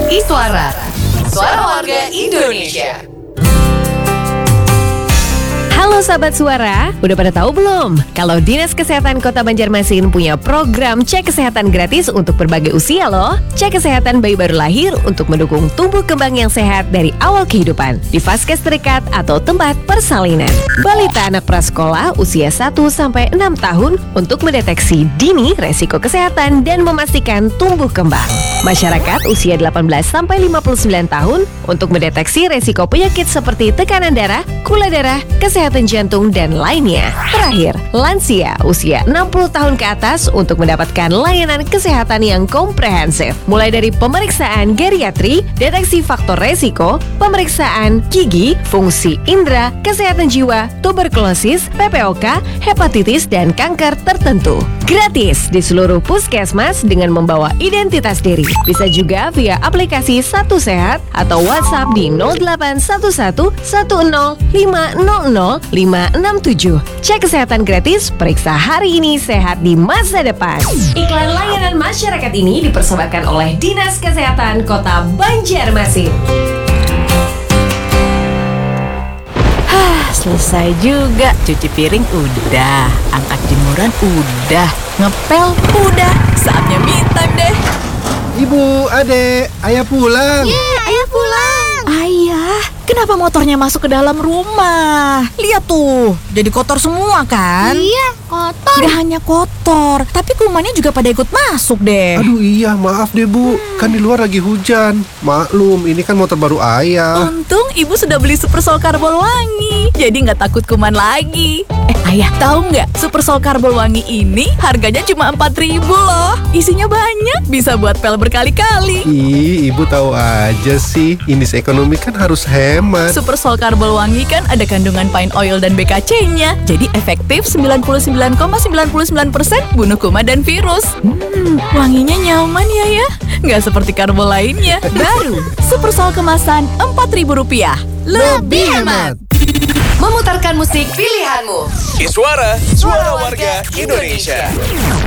Iswara, Suara Warga Indonesia. Halo sahabat Suara, udah pada tahu belum? Kalau Dinas Kesehatan Kota Banjarmasin punya program cek kesehatan gratis untuk berbagai usia loh. Cek kesehatan bayi baru lahir untuk mendukung tumbuh kembang yang sehat dari awal kehidupan di vaskes terdekat atau tempat persalinan. Balita anak prasekolah usia 1-6 tahun untuk mendeteksi dini resiko kesehatan dan memastikan tumbuh kembang. Masyarakat usia 18-59 tahun untuk mendeteksi resiko penyakit seperti tekanan darah, gula darah, kesehatan jantung, dan lainnya. Terakhir, lansia usia 60 tahun ke atas untuk mendapatkan layanan kesehatan yang komprehensif. Mulai dari pemeriksaan geriatri, deteksi faktor resiko, pemeriksaan gigi, fungsi indera, kesehatan jiwa, tuberkulosis, PPOK, hepatitis, dan kanker tertentu. Gratis di seluruh puskesmas dengan membawa identitas diri. Bisa juga via aplikasi Satu Sehat atau WhatsApp di 0811 10 500 567. Cek kesehatan gratis, periksa hari ini, sehat di masa depan. Iklan layanan masyarakat ini dipersembahkan oleh Dinas Kesehatan Kota Banjarmasin. Selesai juga, cuci piring udah, angkat jemuran udah, ngepel udah, saatnya me time deh. Ibu, adek, ayah pulang. Ayah pulang. Ayah, kenapa motornya masuk ke dalam rumah? Lihat tuh, jadi kotor semua kan? Iya, kotor. Gak hanya kotor, tapi kumannya juga pada ikut masuk deh. Aduh iya, maaf deh bu, kan di luar lagi hujan. Maklum, ini kan motor baru ayah. Untung ibu sudah beli Super Sol Karbol Wangi, jadi nggak takut kuman lagi. Ayah, tahu nggak? Super Sol Karbol Wangi ini harganya cuma 4.000 loh. Isinya banyak, bisa buat pel berkali-kali. Ih, ibu tahu aja sih. Indeks ekonomi kan harus hemat. Super Sol Karbol Wangi kan ada kandungan pine oil dan BKC-nya. Jadi efektif 99,99% bunuh kuman dan virus. Wanginya nyaman ya. Nggak seperti karbol lainnya. Baru Super Sol kemasan Rp4.000. Lebih hemat. Memutarkan musik pilihanmu. Iswara, Suara Warga Indonesia.